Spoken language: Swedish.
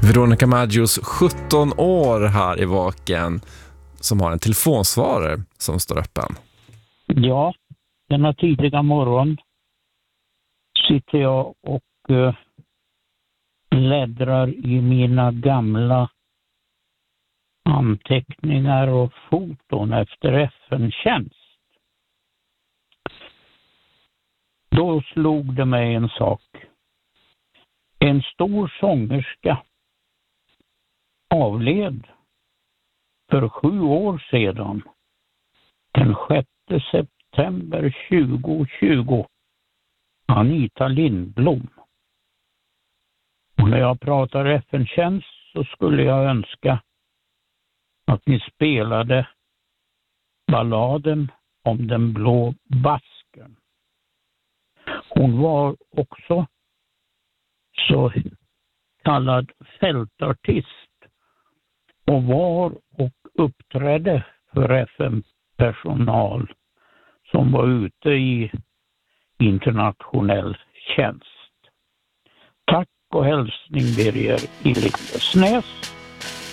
Veronica Maggios 17 år här i Vaken som har en telefonsvarare som står öppen. Ja, denna tidiga morgon sitter jag och bläddrar i mina gamla anteckningar och foton efter FN-tjänst. Då slog det mig en sak. En stor sångerska avled för 7 år sedan, den 6 september 2020, Anita Lindblom. Och när jag pratar FN-tjänst så skulle jag önska att ni spelade balladen om den blå basken. Hon var också så kallad fältartist och var och uppträdde för FN-personal som var ute i internationell tjänst. Tack och hälsning Birger i Lindesnäs.